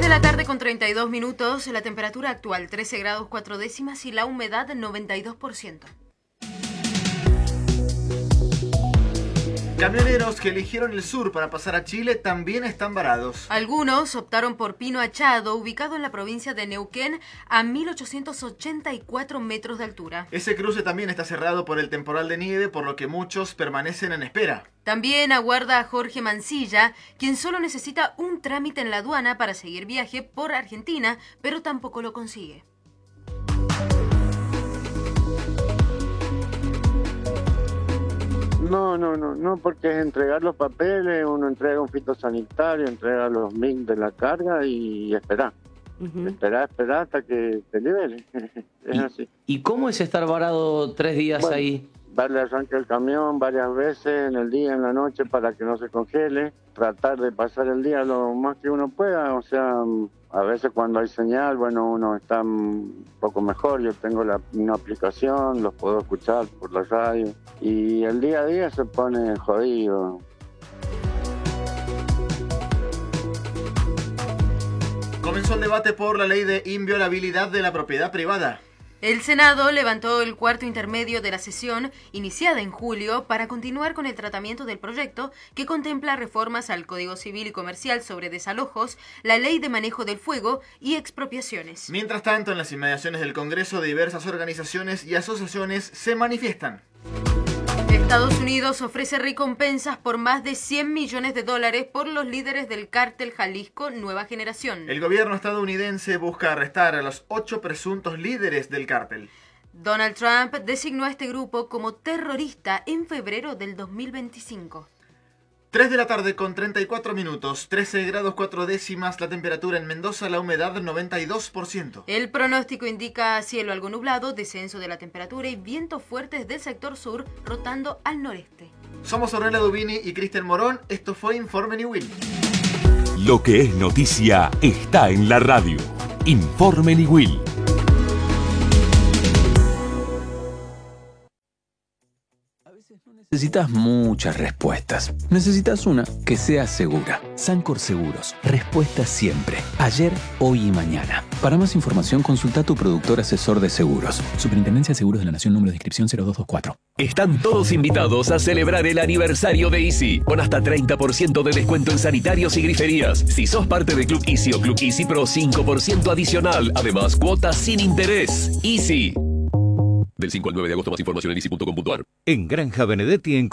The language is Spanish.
de la tarde con 32 minutos, la temperatura actual 13 grados 4 décimas y la humedad 92%. Camioneros que eligieron el sur para pasar a Chile también están varados. Algunos optaron por Pino Achado, ubicado en la provincia de Neuquén, a 1884 metros de altura. Ese cruce también está cerrado por el temporal de nieve, por lo que muchos permanecen en espera. También aguarda a Jorge Mancilla, quien solo necesita un trámite en la aduana para seguir viaje por Argentina, pero tampoco lo consigue. No, porque es entregar los papeles, uno entrega un fitosanitario, entrega los MIC de la carga y esperar. Esperar hasta que te libere. Es así. ¿Y cómo es estar varado 3 días ahí? Darle arranque al camión varias veces en el día, en la noche, para que no se congele. Tratar de pasar el día lo más que uno pueda. O sea, a veces cuando hay señal, bueno, uno está un poco mejor. Yo tengo una aplicación, los puedo escuchar por la radio. Y el día a día se pone jodido. Comenzó el debate por la ley de inviolabilidad de la propiedad privada. El Senado levantó el cuarto intermedio de la sesión, iniciada en julio, para continuar con el tratamiento del proyecto que contempla reformas al Código Civil y Comercial sobre desalojos, la Ley de Manejo del Fuego y expropiaciones. Mientras tanto, en las inmediaciones del Congreso, diversas organizaciones y asociaciones se manifiestan. Estados Unidos ofrece recompensas por más de $100 millones por los líderes del cártel Jalisco Nueva Generación. El gobierno estadounidense busca arrestar a los 8 presuntos líderes del cártel. Donald Trump designó a este grupo como terrorista en febrero del 2025. 3 de la tarde con 34 minutos, 13 grados 4 décimas la temperatura en Mendoza, la humedad 92%. El pronóstico indica cielo algo nublado, descenso de la temperatura y vientos fuertes del sector sur rotando al noreste. Somos Ornella Dubini y Cristian Morón, esto fue Informe Niwil. Lo que es noticia está en la radio. Informe Niwil. Necesitas muchas respuestas. Necesitas una que sea segura. Sancor Seguros. Respuesta siempre. Ayer, hoy y mañana. Para más información, consulta a tu productor asesor de seguros. Superintendencia de Seguros de la Nación, número de inscripción 0224. Están todos invitados a celebrar el aniversario de Easy, con hasta 30% de descuento en sanitarios y griferías. Si sos parte de Club Easy o Club Easy Pro, 5% adicional. Además, cuotas sin interés. Easy. Del 5 al 9 de agosto, más información en easy.com.ar. En Granja Benedetti